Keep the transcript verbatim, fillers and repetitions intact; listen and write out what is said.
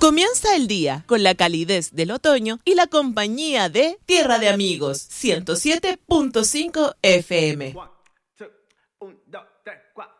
Comienza el día con la calidez del otoño y la compañía de Tierra de Amigos, ciento siete punto cinco F M. One, two, un, dos, tres, cuatro.